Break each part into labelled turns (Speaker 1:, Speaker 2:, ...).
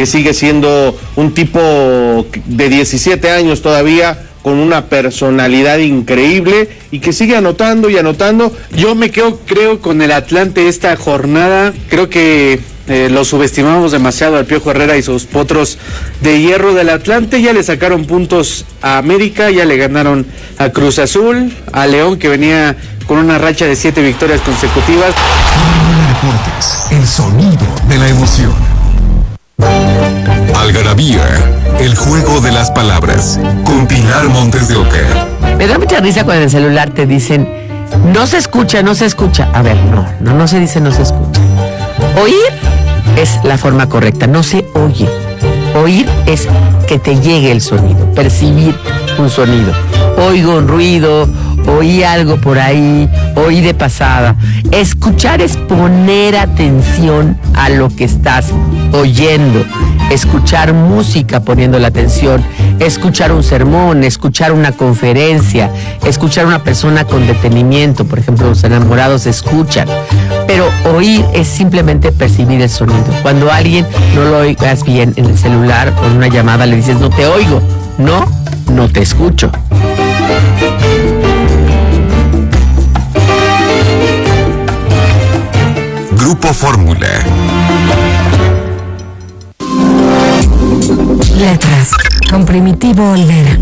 Speaker 1: que sigue siendo un tipo de 17 años todavía, con una personalidad increíble y que sigue anotando y anotando.
Speaker 2: Yo me creo con el Atlante esta jornada. Creo que lo subestimamos demasiado al Piojo Herrera y sus potros de hierro del Atlante. Ya le sacaron puntos a América, ya le ganaron a Cruz Azul, a León, que venía con una racha de 7 victorias consecutivas.
Speaker 3: Deportes, el sonido de la emoción. Algarabía, el juego de las palabras, con Pilar Montes de Oca.
Speaker 4: Me da mucha risa cuando en el celular te dicen, no se escucha. A ver, no se dice no se escucha. Oír es la forma correcta, no se oye. Oír es que te llegue el sonido, percibir un sonido. Oigo un ruido, oí algo por ahí, oí de pasada. Escuchar es poner atención a lo que estás oyendo. Escuchar música poniendo la atención, escuchar un sermón, escuchar una conferencia, escuchar a una persona con detenimiento. Por ejemplo, los enamorados escuchan. Pero oír es simplemente percibir el sonido. Cuando a alguien no lo oigas bien en el celular o en una llamada le dices, no te oigo, no te escucho.
Speaker 3: Grupo Fórmula.
Speaker 5: Letras, con Primitivo Olvera.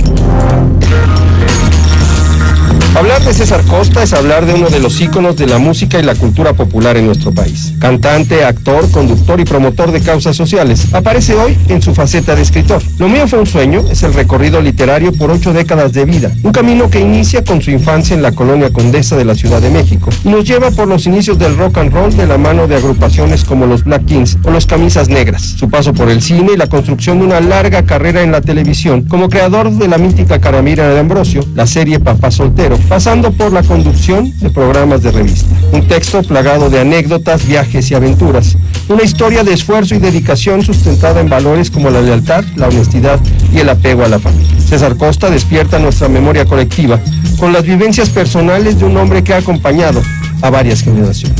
Speaker 6: Hablar de César Costa es hablar de uno de los íconos de la música y la cultura popular en nuestro país. Cantante, actor, conductor y promotor de causas sociales, aparece hoy en su faceta de escritor. Lo mío fue un sueño es el recorrido literario por 8 décadas de vida, un camino que inicia con su infancia en la colonia Condesa de la Ciudad de México y nos lleva por los inicios del rock and roll de la mano de agrupaciones como los Black Kings o los Camisas Negras, su paso por el cine y la construcción de una larga carrera en la televisión como creador de la mítica Caramira de Ambrosio, la serie Papá Soltero, pasando por la conducción de programas de revista. Un texto plagado de anécdotas, viajes y aventuras. Una historia de esfuerzo y dedicación sustentada en valores como la lealtad, la honestidad y el apego a la familia. César Costa despierta nuestra memoria colectiva con las vivencias personales de un hombre que ha acompañado a varias generaciones.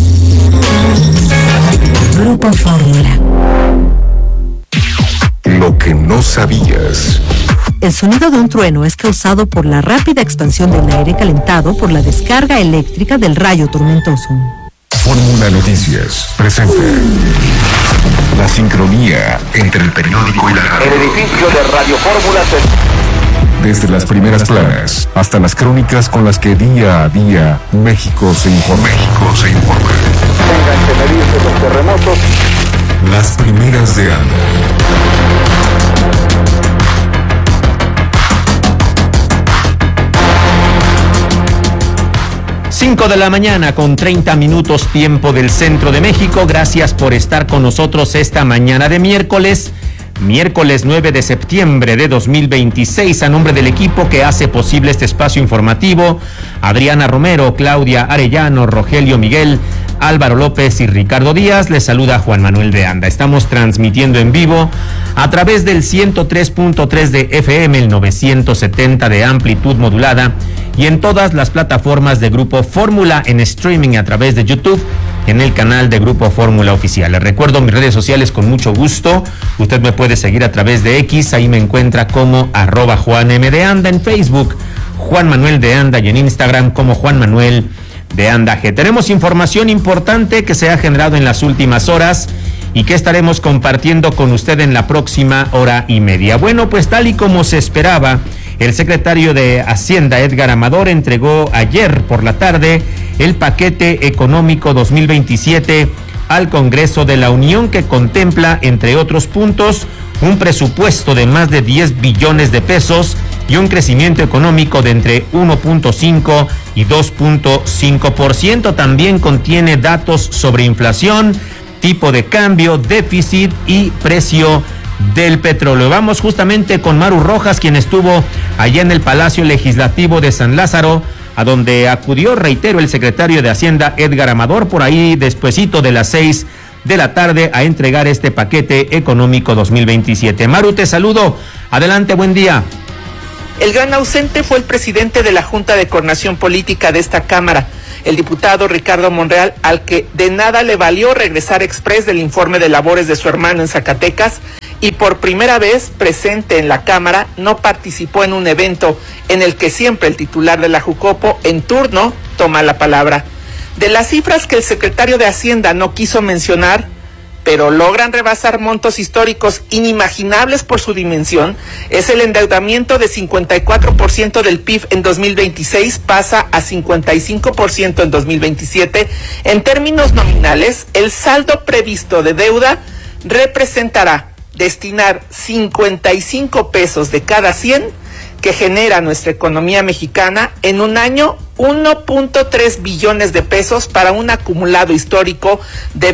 Speaker 5: Grupo Fórmula.
Speaker 3: Lo que no sabías.
Speaker 5: El sonido de un trueno es causado por la rápida expansión del aire calentado por la descarga eléctrica del rayo tormentoso.
Speaker 3: Fórmula Noticias presenta la sincronía entre el periódico y la radio.
Speaker 1: El edificio de Radio Fórmula
Speaker 3: Desde las primeras planas hasta las crónicas con las que día a día México se informa.
Speaker 1: tengan que medirse los terremotos.
Speaker 3: Las primeras de ANDA.
Speaker 7: 5 de la mañana con 30 minutos tiempo del centro de México. Gracias por estar con nosotros esta mañana de miércoles 9 de septiembre de 2026. A nombre del equipo que hace posible este espacio informativo, Adriana Romero, Claudia Arellano, Rogelio Miguel, Álvaro López y Ricardo Díaz, les saluda Juan Manuel de Anda. Estamos transmitiendo en vivo a través del 103.3 de FM, el 970 de amplitud modulada y en todas las plataformas de Grupo Fórmula en streaming a través de YouTube en el canal de Grupo Fórmula Oficial. Les recuerdo mis redes sociales con mucho gusto. Usted me puede seguir a través de X, ahí me encuentra como @JuanM de Anda, en Facebook Juan Manuel de Anda y en Instagram como Juan Manuel de Anda G. Tenemos información importante que se ha generado en las últimas horas y que estaremos compartiendo con usted en la próxima hora y media. Bueno, pues tal y como se esperaba, el secretario de Hacienda, Edgar Amador, entregó ayer por la tarde el paquete económico 2027 al Congreso de la Unión, que contempla, entre otros puntos, un presupuesto de más de 10 billones de pesos y un crecimiento económico de entre 1.5 y 2.5%. También contiene datos sobre inflación, tipo de cambio, déficit y precio del petróleo. Vamos justamente con Maru Rojas, quien estuvo allá en el Palacio Legislativo de San Lázaro, a donde acudió, reitero, el secretario de Hacienda, Edgar Amador, por ahí despuesito de las 6 de la tarde, a entregar este paquete económico 2027. Maru, te saludo. Adelante, buen día.
Speaker 8: El gran ausente fue el presidente de la Junta de Coordinación Política de esta Cámara, el diputado Ricardo Monreal, al que de nada le valió regresar exprés del informe de labores de su hermano en Zacatecas y por primera vez presente en la Cámara, no participó en un evento en el que siempre el titular de la Jucopo en turno toma la palabra. De las cifras que el secretario de Hacienda no quiso mencionar, pero logran rebasar montos históricos inimaginables por su dimensión, es el endeudamiento de 54% del PIB en 2026, pasa a 55% en 2027. En términos nominales, el saldo previsto de deuda representará destinar 55 pesos de cada 100 que genera nuestra economía mexicana en un año, 1.3 billones de pesos para un acumulado histórico de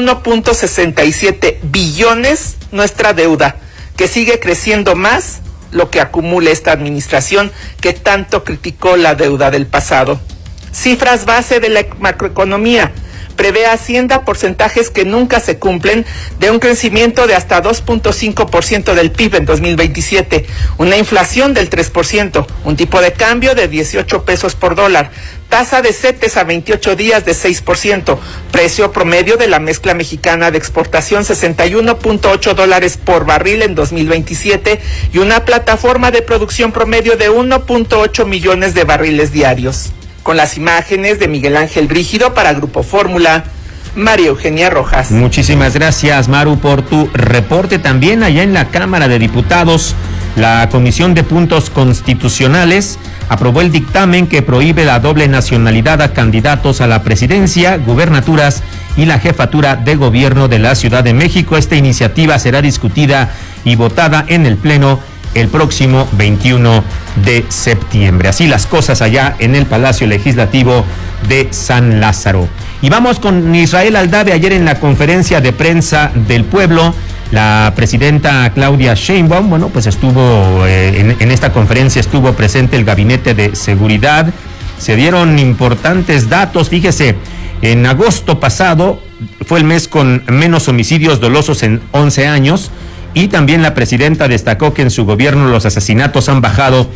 Speaker 8: 21.67 billones nuestra deuda, que sigue creciendo más lo que acumula esta administración que tanto criticó la deuda del pasado. Cifras base de la macroeconomía. Prevé Hacienda porcentajes que nunca se cumplen de un crecimiento de hasta 2.5% del PIB en 2027, una inflación del 3%, un tipo de cambio de 18 pesos por dólar, tasa de CETES a 28 días de 6%, precio promedio de la mezcla mexicana de exportación $61.8 por barril en 2027 y una plataforma de producción promedio de 1.8 millones de barriles diarios. Con las imágenes de Miguel Ángel Brígido para Grupo Fórmula, María Eugenia Rojas.
Speaker 7: Muchísimas gracias, Maru, por tu reporte. También allá en la Cámara de Diputados, la Comisión de Puntos Constitucionales aprobó el dictamen que prohíbe la doble nacionalidad a candidatos a la presidencia, gubernaturas y la jefatura de gobierno de la Ciudad de México. Esta iniciativa será discutida y votada en el Pleno el próximo 21 de septiembre. Así las cosas allá en el Palacio Legislativo de San Lázaro. Y vamos con Israel Aldave. Ayer en la conferencia de prensa del pueblo, la presidenta Claudia Sheinbaum, bueno, pues estuvo en esta conferencia estuvo presente el Gabinete de Seguridad. Se dieron importantes datos. Fíjese, en agosto pasado fue el mes con menos homicidios dolosos en 11 años. Y también la presidenta destacó que en su gobierno los asesinatos han bajado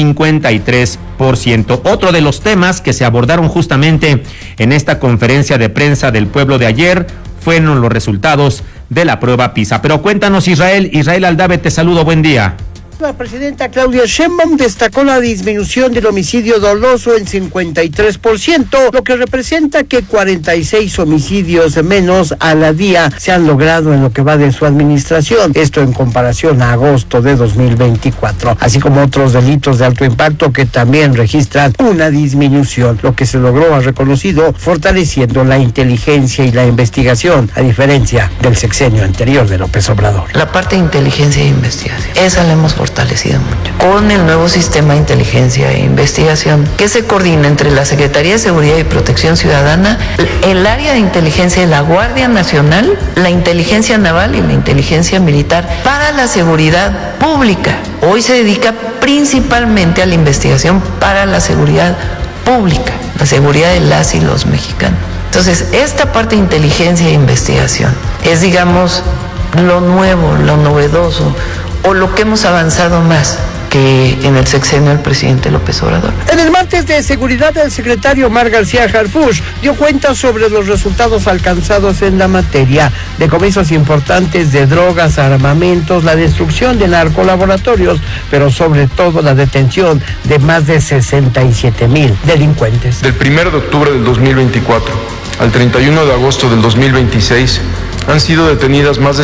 Speaker 7: 53%. Otro de los temas que se abordaron justamente en esta conferencia de prensa del pueblo de ayer fueron los resultados de la prueba PISA. Pero cuéntanos, Israel Aldave, te saludo, buen día.
Speaker 9: La presidenta Claudia Sheinbaum destacó la disminución del homicidio doloso en 53%, lo que representa que 46 homicidios menos al día se han logrado en lo que va de su administración, esto en comparación a agosto de 2024, así como otros delitos de alto impacto que también registran una disminución. Lo que se logró, ha reconocido, fortaleciendo la inteligencia y la investigación, a diferencia del sexenio anterior de López Obrador.
Speaker 10: La parte de inteligencia e investigación, esa la hemos fortalecido mucho. Con el nuevo sistema de inteligencia e investigación que se coordina entre la Secretaría de Seguridad y Protección Ciudadana, el área de inteligencia de la Guardia Nacional, la inteligencia naval y la inteligencia militar para la seguridad pública. Hoy se dedica principalmente a la investigación para la seguridad pública, la seguridad de las y los mexicanos. Entonces, esta parte de inteligencia e investigación es, digamos, lo nuevo, lo novedoso, o lo que hemos avanzado más que en el sexenio del presidente López Obrador.
Speaker 9: En el martes de seguridad, el secretario Omar García Harfuch dio cuenta sobre los resultados alcanzados en la materia: decomisos importantes de drogas, armamentos, la destrucción de narcolaboratorios, pero sobre todo la detención de más de 67,000 delincuentes.
Speaker 11: Del 1 de octubre del 2024 al 31 de agosto del 2026, han sido detenidas más de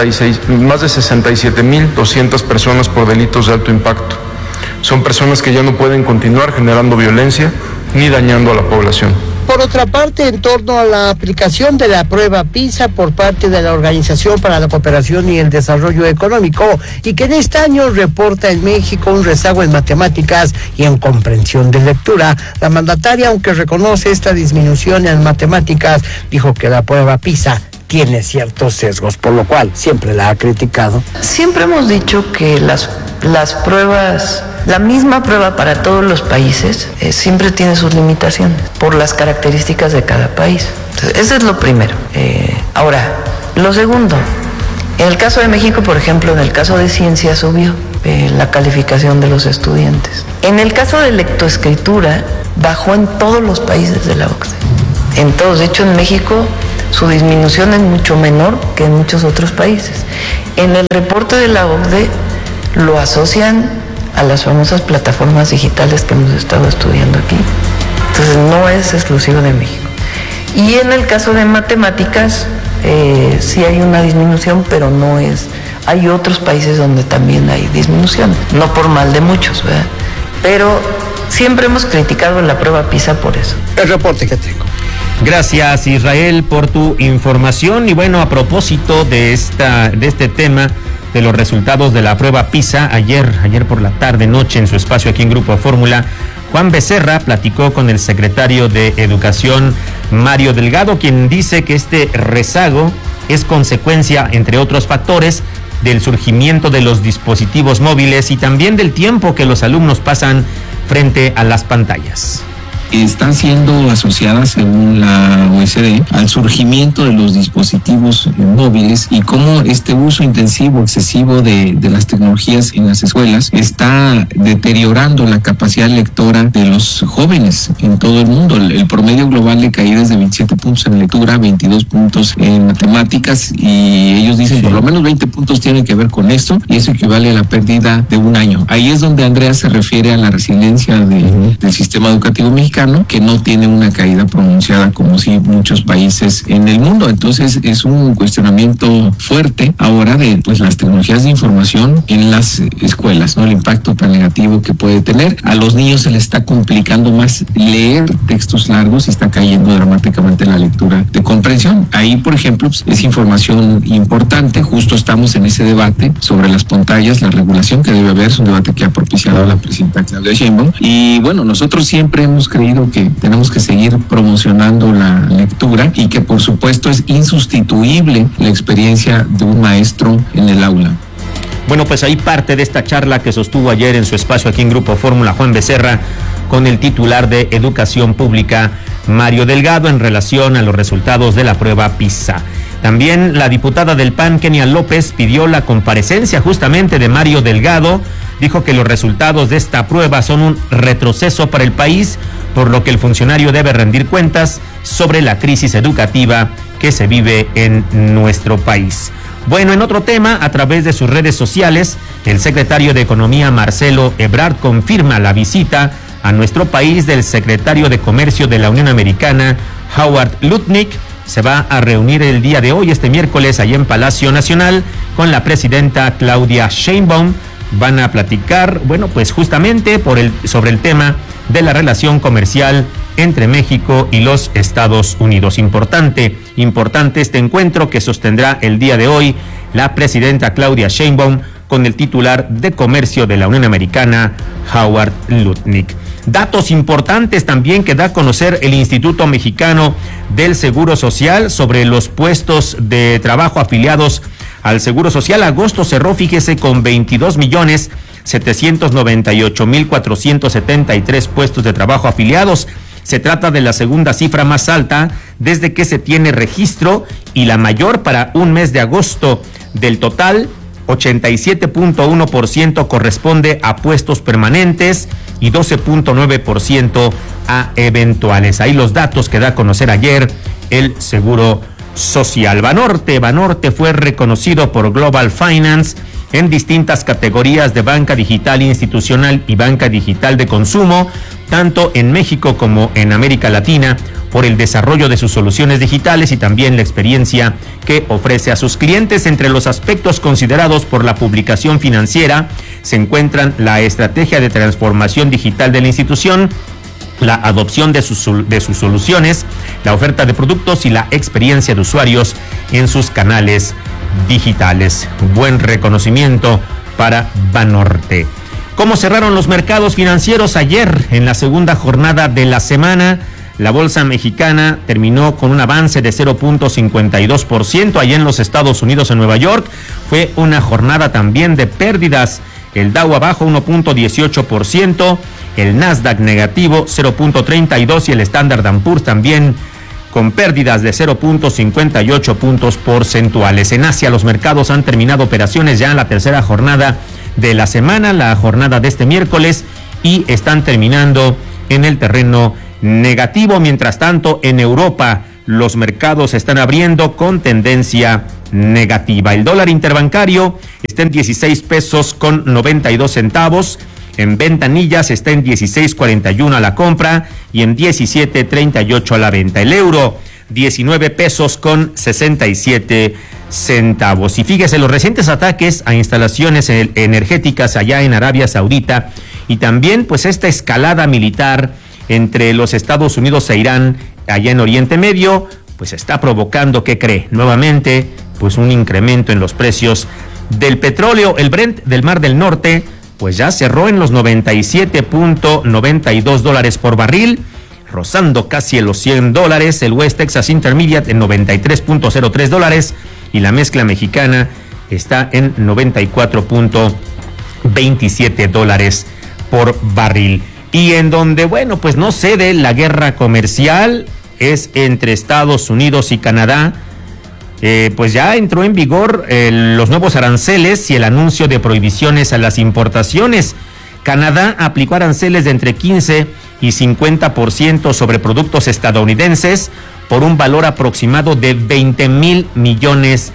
Speaker 11: 67,200 personas por delitos de alto impacto. Son personas que ya no pueden continuar generando violencia ni dañando a la población.
Speaker 9: Por otra parte, en torno a la aplicación de la prueba PISA por parte de la Organización para la Cooperación y el Desarrollo Económico, y que en este año reporta en México un rezago en matemáticas y en comprensión de lectura, la mandataria, aunque reconoce esta disminución en matemáticas, dijo que la prueba PISA tiene ciertos sesgos, por lo cual siempre la ha criticado.
Speaker 10: Siempre hemos dicho que las pruebas, la misma prueba para todos los países, siempre tiene sus limitaciones por las características de cada país. Entonces, eso es lo primero. Ahora, lo segundo, en el caso de México, por ejemplo, en el caso de ciencia subió la calificación de los estudiantes. En el caso de lectoescritura, bajó en todos los países de la OCDE. En todos, de hecho en México su disminución es mucho menor que en muchos otros países. En el reporte de la OCDE lo asocian a las famosas plataformas digitales que hemos estado estudiando aquí. Entonces no es exclusivo de México. Y en el caso de matemáticas, sí hay una disminución, pero no es... Hay otros países donde también hay disminución, no por mal de muchos, ¿verdad? Pero siempre hemos criticado la prueba PISA por eso.
Speaker 9: El reporte que tengo.
Speaker 7: Gracias, Israel, por tu información. Y bueno, a propósito de este tema de los resultados de la prueba PISA, ayer por la tarde, noche, en su espacio aquí en Grupo Fórmula, Juan Becerra platicó con el secretario de Educación, Mario Delgado, quien dice que este rezago es consecuencia, entre otros factores, del surgimiento de los dispositivos móviles y también del tiempo que los alumnos pasan frente a las pantallas.
Speaker 12: Están siendo asociadas, según la OECD, al surgimiento de los dispositivos móviles y cómo este uso intensivo, excesivo de las tecnologías en las escuelas está deteriorando la capacidad lectora de los jóvenes en todo el mundo. El promedio global de caída es de 27 puntos en lectura, 22 puntos en matemáticas, y ellos dicen por lo menos 20 puntos tienen que ver con esto, y eso equivale a la pérdida de un año. Ahí es donde Andrea se refiere a la resiliencia del sistema educativo mexicano, que no tiene una caída pronunciada como sí muchos países en el mundo. Entonces es un cuestionamiento fuerte ahora de las tecnologías de información en las escuelas, ¿no? El impacto tan negativo que puede tener. A los niños se les está complicando más leer textos largos y está cayendo dramáticamente la lectura de comprensión. Ahí, por ejemplo, es información importante. Justo estamos en ese debate sobre las pantallas, la regulación que debe haber. Es un debate que ha propiciado la presidenta Claudia Sheinbaum. Y bueno, nosotros siempre hemos creído que tenemos que seguir promocionando la lectura y que por supuesto es insustituible la experiencia de un maestro en el aula.
Speaker 7: Bueno, pues ahí parte de esta charla que sostuvo ayer en su espacio aquí en Grupo Fórmula Juan Becerra con el titular de Educación Pública, Mario Delgado, en relación a los resultados de la prueba PISA. También la diputada del PAN, Kenia López, pidió la comparecencia justamente de Mario Delgado. Dijo que los resultados de esta prueba son un retroceso para el país, por lo que el funcionario debe rendir cuentas sobre la crisis educativa que se vive en nuestro país. Bueno, en otro tema, a través de sus redes sociales, el secretario de Economía, Marcelo Ebrard, confirma la visita a nuestro país del secretario de Comercio de la Unión Americana, Howard Lutnick. Se va a reunir el día de hoy, este miércoles, allá en Palacio Nacional, con la presidenta Claudia Sheinbaum. Van a platicar, bueno, pues justamente sobre el tema de la relación comercial entre México y los Estados Unidos. Importante este encuentro que sostendrá el día de hoy la presidenta Claudia Sheinbaum con el titular de Comercio de la Unión Americana, Howard Lutnick. Datos importantes también que da a conocer el Instituto Mexicano del Seguro Social sobre los puestos de trabajo afiliados al Seguro Social. Agosto cerró, fíjese, con 22,798,473 puestos de trabajo afiliados. Se trata de la segunda cifra más alta desde que se tiene registro y la mayor para un mes de agosto. Del total, 87.1% corresponde a puestos permanentes y 12.9% a eventuales. Ahí los datos que da a conocer ayer el Seguro Social. Banorte fue reconocido por Global Finance en distintas categorías de banca digital institucional y banca digital de consumo, tanto en México como en América Latina, por el desarrollo de sus soluciones digitales y también la experiencia que ofrece a sus clientes. Entre los aspectos considerados por la publicación financiera se encuentran la estrategia de transformación digital de la institución, la adopción de sus soluciones, la oferta de productos y la experiencia de usuarios en sus canales digitales. Buen reconocimiento para Banorte. ¿Cómo cerraron los mercados financieros ayer en la segunda jornada de la semana? La bolsa mexicana terminó con un avance de 0.52%. Allá en los Estados Unidos, en Nueva York, fue una jornada también de pérdidas. El Dow abajo 1.18%, el Nasdaq negativo 0.32% y el Standard & Poor's también con pérdidas de 0.58 puntos porcentuales. En Asia, los mercados han terminado operaciones ya en la tercera jornada de la semana, la jornada de este miércoles, y están terminando en el terreno negativo. Mientras tanto, en Europa, los mercados están abriendo con tendencia negativa. El dólar interbancario está en 16 pesos con 92 centavos. En ventanillas está en 16.41 a la compra y en 17.38 a la venta. El euro, 19 pesos con 67 centavos. Y fíjese, los recientes ataques a instalaciones energéticas allá en Arabia Saudita y también pues esta escalada militar entre los Estados Unidos e Irán allá en Oriente Medio, pues está provocando, ¿qué cree? Nuevamente, pues un incremento en los precios del petróleo. El Brent del Mar del Norte pues ya cerró en los $97.92 por barril, rozando casi los $100. El West Texas Intermediate en $93.03 y la mezcla mexicana está en $94.27 por barril. Y en donde, bueno, pues no cede la guerra comercial es entre Estados Unidos y Canadá. Pues ya entró en vigor los nuevos aranceles y el anuncio de prohibiciones a las importaciones. Canadá aplicó aranceles de entre 15 y 50% sobre productos estadounidenses por un valor aproximado de $20,000 millones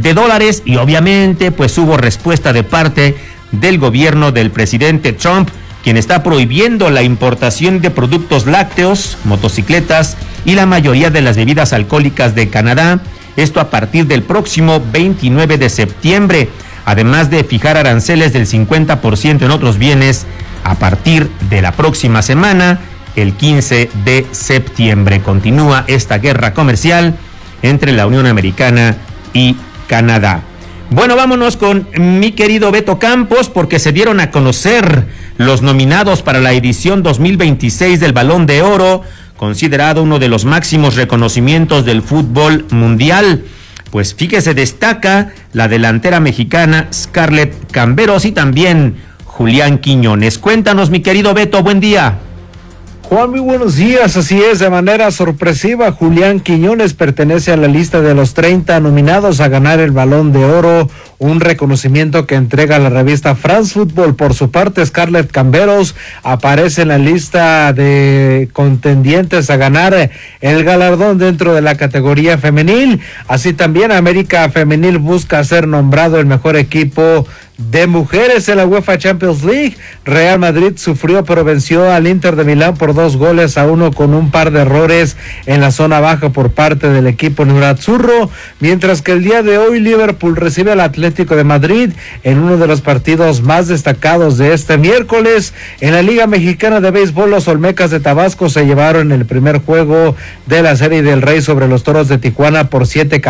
Speaker 7: y obviamente pues hubo respuesta de parte del gobierno del presidente Trump, quien está prohibiendo la importación de productos lácteos, motocicletas y la mayoría de las bebidas alcohólicas de Canadá. Esto a partir del próximo 29 de septiembre, además de fijar aranceles del 50% en otros bienes a partir de la próxima semana, el 15 de septiembre. Continúa esta guerra comercial entre la Unión Americana y Canadá. Bueno, vámonos con mi querido Beto Campos, porque se dieron a conocer los nominados para la edición 2026 del Balón de Oro, considerado uno de los máximos reconocimientos del fútbol mundial. Pues fíjese, destaca la delantera mexicana Scarlett Camberos y también Julián Quiñones. Cuéntanos, mi querido Beto, buen día.
Speaker 13: Juan, muy buenos días. Así es, de manera sorpresiva, Julián Quiñones pertenece a la lista de los 30 nominados a ganar el Balón de Oro, un reconocimiento que entrega la revista France Football. Por su parte, Scarlett Camberos aparece en la lista de contendientes a ganar el galardón dentro de la categoría femenil. Así también América Femenil busca ser nombrado el mejor equipo de mujeres en la UEFA Champions League. Real Madrid sufrió pero venció al Inter de Milán por 2-1 con un par de errores en la zona baja por parte del equipo nerazzurro, mientras que el día de hoy Liverpool recibe al Atlético de Madrid en uno de los partidos más destacados de este miércoles. En la Liga Mexicana de Béisbol, los Olmecas de Tabasco se llevaron el primer juego de la Serie del Rey sobre los Toros de Tijuana por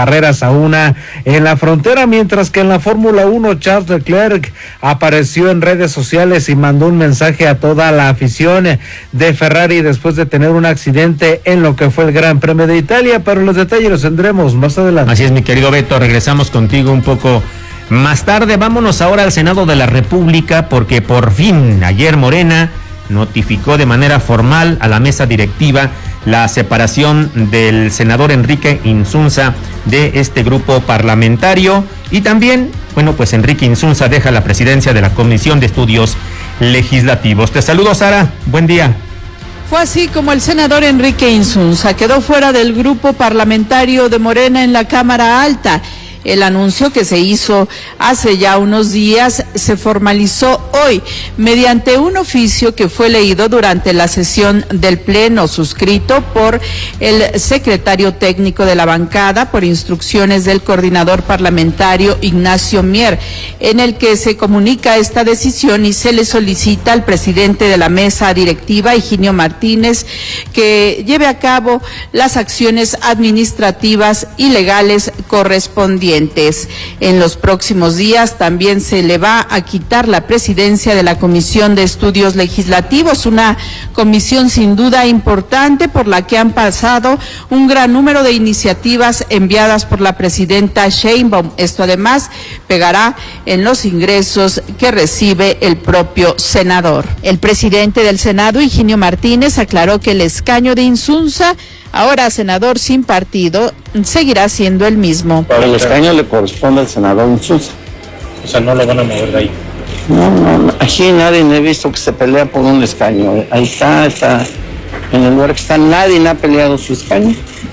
Speaker 13: 7-1 en la Frontera, mientras que en la Fórmula 1 Charles Leclerc apareció en redes sociales y mandó un mensaje a toda la afición de Ferrari después de tener un accidente en lo que fue el Gran Premio de Italia, pero los detalles los tendremos más adelante.
Speaker 7: Así es, mi querido Beto, regresamos contigo un poco más tarde. Vámonos ahora al Senado de la República, porque por fin ayer Morena notificó de manera formal a la mesa directiva la separación del senador Enrique Insunza de este grupo parlamentario. Y también, bueno, pues Enrique Insunza deja la presidencia de la Comisión de Estudios Legislativos. Te saludo, Sara, buen día.
Speaker 14: Fue así como el senador Enrique Insunza quedó fuera del grupo parlamentario de Morena en la Cámara Alta. El anuncio, que se hizo hace ya unos días, se formalizó hoy mediante un oficio que fue leído durante la sesión del Pleno, suscrito por el secretario técnico de la bancada por instrucciones del coordinador parlamentario Ignacio Mier, en el que se comunica esta decisión y se le solicita al presidente de la mesa directiva, Higinio Martínez, que lleve a cabo las acciones administrativas y legales correspondientes. En los próximos días también se le va a quitar la presidencia de la Comisión de Estudios Legislativos, una comisión sin duda importante por la que han pasado un gran número de iniciativas enviadas por la presidenta Sheinbaum. Esto además pegará en los ingresos que recibe el propio senador. El presidente del Senado, Higinio Martínez, aclaró que el escaño de Insunza, ahora senador sin partido, seguirá siendo el mismo.
Speaker 15: Para el escaño le corresponde al senador Insunza.
Speaker 16: O sea, no lo van a mover de ahí.
Speaker 15: No, aquí nadie he visto que se pelea por un escaño. Ahí está en el lugar que está, nadie ha peleado su escaño.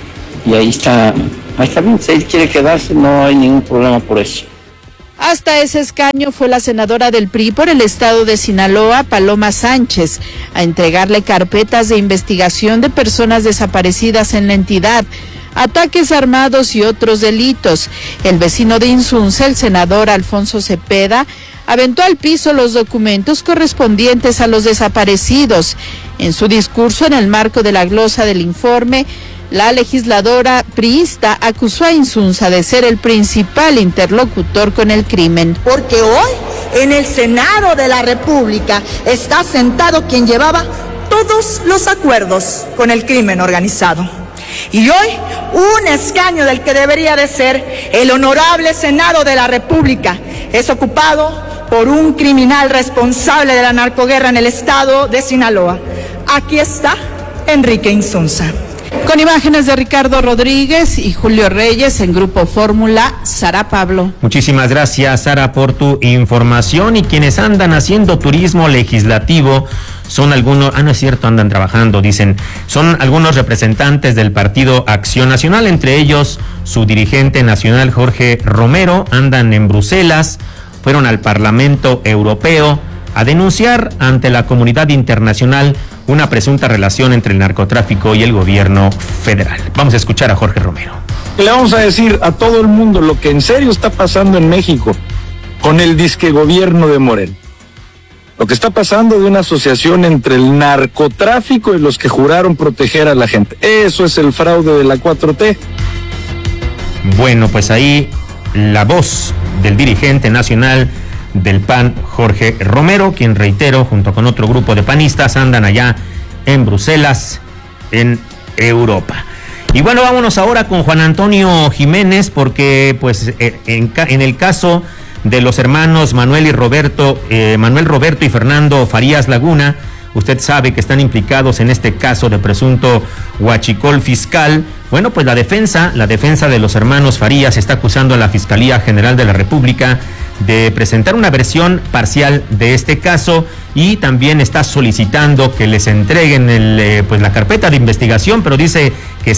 Speaker 15: y ahí está bien, si él quiere quedarse no hay ningún problema por eso.
Speaker 14: Hasta ese escaño fue la senadora del PRI por el estado de Sinaloa, Paloma Sánchez, a entregarle carpetas de investigación de personas desaparecidas en la entidad, ataques armados y otros delitos. El vecino de Insunza, el senador Alfonso Cepeda, aventó al piso los documentos correspondientes a los desaparecidos. En su discurso, en el marco de la glosa del informe, la legisladora priista acusó a Insunza de ser el principal interlocutor con el crimen.
Speaker 17: Porque hoy, en el Senado de la República, está sentado quien llevaba todos los acuerdos con el crimen organizado. Y hoy, un escaño del que debería de ser el honorable Senado de la República es ocupado por un criminal responsable de la narcoguerra en el estado de Sinaloa. Aquí está Enrique Insunza.
Speaker 14: Con imágenes de Ricardo Rodríguez y Julio Reyes en Grupo Fórmula, Sara Pablo.
Speaker 7: Muchísimas gracias, Sara, por tu información. Y quienes andan haciendo turismo legislativo son algunos, no es cierto, andan trabajando, dicen, son algunos representantes del Partido Acción Nacional, entre ellos su dirigente nacional Jorge Romero, andan en Bruselas, fueron al Parlamento Europeo a denunciar ante la comunidad internacional una presunta relación entre el narcotráfico y el gobierno federal. Vamos a escuchar a Jorge Romero.
Speaker 18: Le vamos a decir a todo el mundo lo que en serio está pasando en México con el disque gobierno de Morena. Lo que está pasando de una asociación entre el narcotráfico y los que juraron proteger a la gente. Eso es el fraude de la 4T.
Speaker 7: Bueno, pues ahí la voz del dirigente nacional del PAN, Jorge Romero, quien, reitero, junto con otro grupo de panistas, andan allá en Bruselas, en Europa. Y bueno, vámonos ahora con Juan Antonio Jiménez, porque pues en el caso de los hermanos Manuel Roberto y Fernando Farías Laguna, usted sabe que están implicados en este caso de presunto huachicol fiscal. Bueno, pues la defensa de los hermanos Farías está acusando a la Fiscalía General de la República de presentar una versión parcial de este caso y también está solicitando que les entreguen la carpeta de investigación, pero dice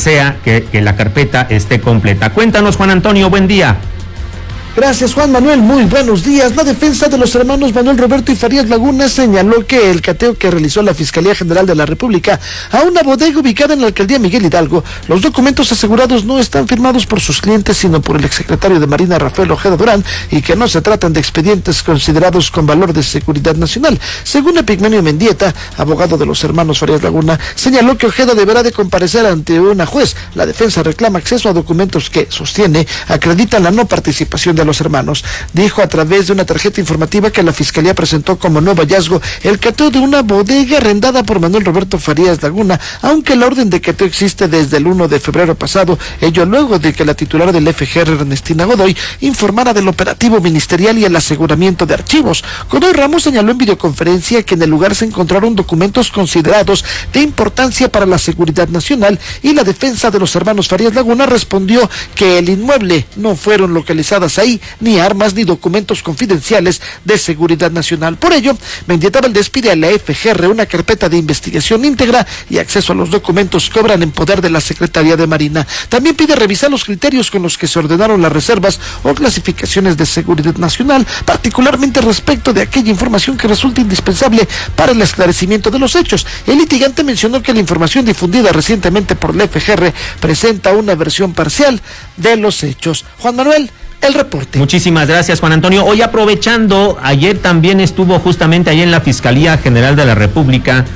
Speaker 7: que la carpeta esté completa. Cuéntanos, Juan Antonio, buen día.
Speaker 19: Gracias, Juan Manuel, muy buenos días. La defensa de los hermanos Manuel Roberto y Farías Laguna señaló que el cateo que realizó la Fiscalía General de la República a una bodega ubicada en la alcaldía Miguel Hidalgo, los documentos asegurados no están firmados por sus clientes, sino por el exsecretario de Marina, Rafael Ojeda Durán, y que no se tratan de expedientes considerados con valor de seguridad nacional. Según Epigmenio Mendieta, abogado de los hermanos Farías Laguna, señaló que Ojeda deberá de comparecer ante una juez. La defensa reclama acceso a documentos que, sostiene, acreditan la no participación de los hermanos. Dijo a través de una tarjeta informativa que la Fiscalía presentó como nuevo hallazgo el cateo de una bodega arrendada por Manuel Roberto Farías Laguna, aunque la orden de cateo existe desde el 1 de febrero pasado, ello luego de que la titular del FGR, Ernestina Godoy, informara del operativo ministerial y el aseguramiento de archivos. Godoy Ramos señaló en videoconferencia que en el lugar se encontraron documentos considerados de importancia para la seguridad nacional, y la defensa de los hermanos Farías Laguna respondió que el inmueble no fueron localizadas ahí ni armas ni documentos confidenciales de seguridad nacional. Por ello, Mendieta Valdés pide a la FGR una carpeta de investigación íntegra y acceso a los documentos que obran en poder de la Secretaría de Marina. También pide revisar los criterios con los que se ordenaron las reservas o clasificaciones de seguridad nacional, particularmente respecto de aquella información que resulta indispensable para el esclarecimiento de los hechos. El litigante mencionó que la información difundida recientemente por la FGR presenta una versión parcial de los hechos. Juan Manuel, el reporte.
Speaker 7: Muchísimas gracias, Juan Antonio. Hoy, aprovechando, ayer también estuvo justamente ahí en la Fiscalía General de la República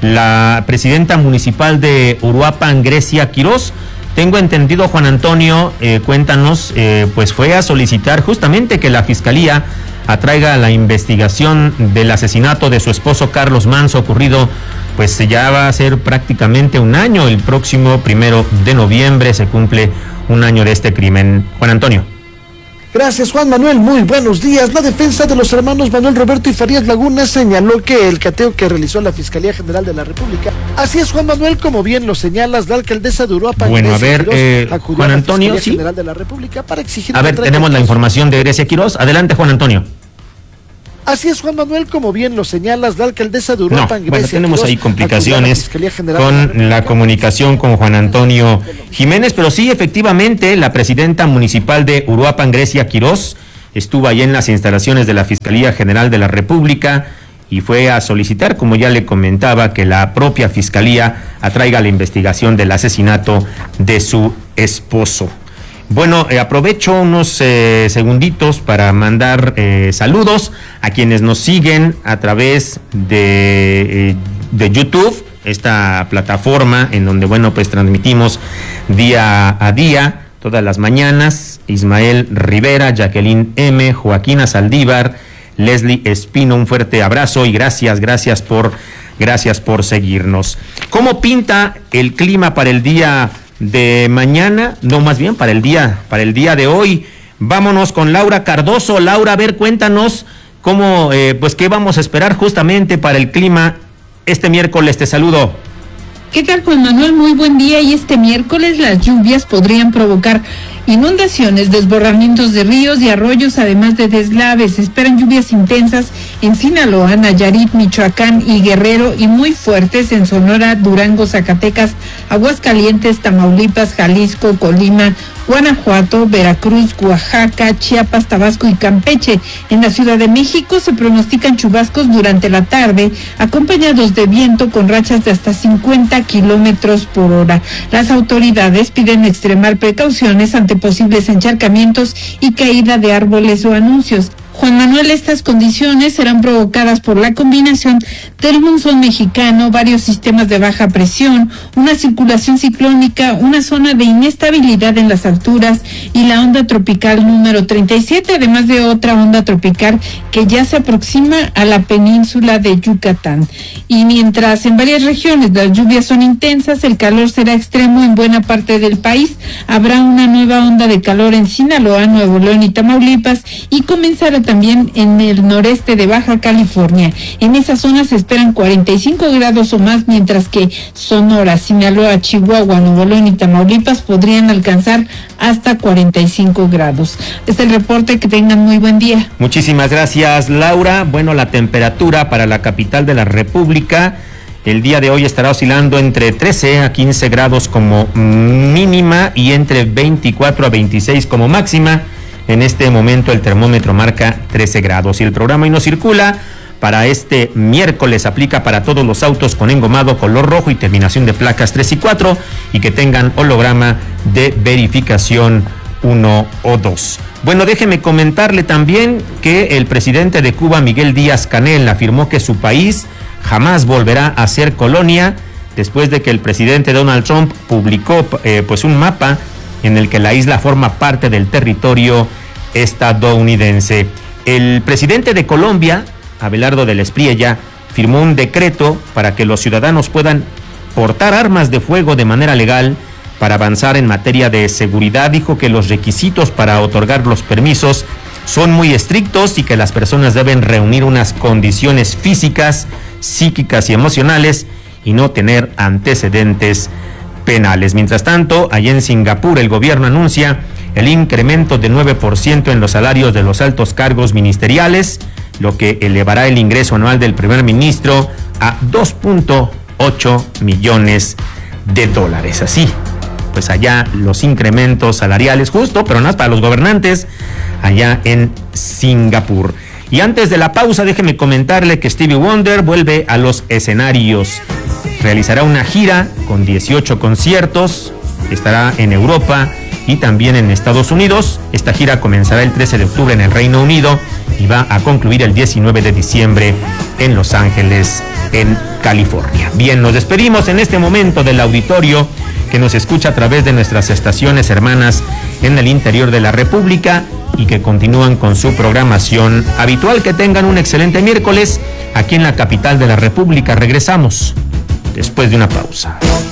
Speaker 7: la presidenta municipal de Uruapan, Grecia Quirós. Tengo entendido, Juan Antonio, cuéntanos, pues fue a solicitar justamente que la Fiscalía atraiga la investigación del asesinato de su esposo Carlos Manso, ocurrido pues ya va a ser prácticamente un año. El próximo 1 de noviembre se cumple un año de este crimen. Juan Antonio.
Speaker 19: Gracias, Juan Manuel, muy buenos días. La defensa de los hermanos Manuel Roberto y Farías Laguna señaló que el cateo que realizó la Fiscalía General de la República, así es, Juan Manuel, como bien lo señalas, la alcaldesa de Uruapan,
Speaker 7: bueno, a ver, Juan Antonio,
Speaker 19: sí, General de la República para exigir.
Speaker 7: A ver, tenemos la información de Grecia Quirós. Adelante, Juan Antonio.
Speaker 19: Así es, Juan Manuel, como bien lo señalas, la alcaldesa de Uruapan,
Speaker 7: bueno, tenemos ahí complicaciones con la comunicación con Juan Antonio Jiménez, pero sí, efectivamente, la presidenta municipal de Uruapan, Grecia Quirós, estuvo ahí en las instalaciones de la Fiscalía General de la República y fue a solicitar, como ya le comentaba, que la propia Fiscalía atraiga la investigación del asesinato de su esposo. Bueno, aprovecho unos segunditos para mandar saludos a quienes nos siguen a través de YouTube, esta plataforma en donde, bueno, pues transmitimos día a día, todas las mañanas. Ismael Rivera, Jacqueline M., Joaquina Saldívar, Leslie Espino, un fuerte abrazo y gracias por seguirnos. ¿Cómo pinta el clima para el día de mañana? No, más bien para el día de hoy. Vámonos con Laura Cardoso. Laura, a ver, cuéntanos cómo, pues qué vamos a esperar justamente para el clima este miércoles. Te saludo.
Speaker 20: ¿Qué tal, Juan Manuel? Muy buen día. Y este miércoles las lluvias podrían provocar inundaciones, desbordamientos de ríos y arroyos, además de deslaves. Se esperan lluvias intensas en Sinaloa, Nayarit, Michoacán y Guerrero, y muy fuertes en Sonora, Durango, Zacatecas, Aguascalientes, Tamaulipas, Jalisco, Colima, Guanajuato, Veracruz, Oaxaca, Chiapas, Tabasco y Campeche. En la Ciudad de México se pronostican chubascos durante la tarde, acompañados de viento con rachas de hasta 50 kilómetros por hora. Las autoridades piden extremar precauciones ante posibles encharcamientos y caída de árboles o anuncios. Juan Manuel, estas condiciones serán provocadas por la combinación del monzón mexicano, varios sistemas de baja presión, una circulación ciclónica, una zona de inestabilidad en las alturas y la onda tropical número 37, además de otra onda tropical que ya se aproxima a la península de Yucatán. Y mientras en varias regiones las lluvias son intensas, el calor será extremo en buena parte del país. Habrá una nueva onda de calor en Sinaloa, Nuevo León y Tamaulipas, y comenzará también en el noreste de Baja California. En esa zona se esperan 45 grados o más, mientras que Sonora, Sinaloa, Chihuahua, Nuevo León y Tamaulipas podrían alcanzar hasta 45 grados. Es el reporte, que tengan muy buen día.
Speaker 7: Muchísimas gracias, Laura. Bueno, la temperatura para la capital de la República el día de hoy estará oscilando entre 13 a 15 grados como mínima y entre 24 a 26 como máxima. En este momento el termómetro marca 13 grados y el programa Hoy No Circula para este miércoles aplica para todos los autos con engomado color rojo y terminación de placas 3 y 4 y que tengan holograma de verificación 1 o 2. Bueno, déjeme comentarle también que el presidente de Cuba, Miguel Díaz-Canel, afirmó que su país jamás volverá a ser colonia después de que el presidente Donald Trump publicó pues un mapa en el que la isla forma parte del territorio estadounidense. El presidente de Colombia, Abelardo del Espriella, firmó un decreto para que los ciudadanos puedan portar armas de fuego de manera legal para avanzar en materia de seguridad. Dijo que los requisitos para otorgar los permisos son muy estrictos y que las personas deben reunir unas condiciones físicas, psíquicas y emocionales y no tener antecedentes penales. Mientras tanto, allá en Singapur, el gobierno anuncia el incremento de 9% en los salarios de los altos cargos ministeriales, lo que elevará el ingreso anual del primer ministro a 2.8 millones de dólares. Así, pues allá los incrementos salariales, justo, pero nada, para los gobernantes allá en Singapur. Y antes de la pausa, déjeme comentarle que Stevie Wonder vuelve a los escenarios. Realizará una gira con 18 conciertos, estará en Europa y también en Estados Unidos. Esta gira comenzará el 13 de octubre en el Reino Unido y va a concluir el 19 de diciembre en Los Ángeles, en California. Bien, nos despedimos en este momento del auditorio que nos escucha a través de nuestras estaciones hermanas en el interior de la República y que continúan con su programación habitual. Que tengan un excelente miércoles aquí en la capital de la República. Regresamos después de una pausa.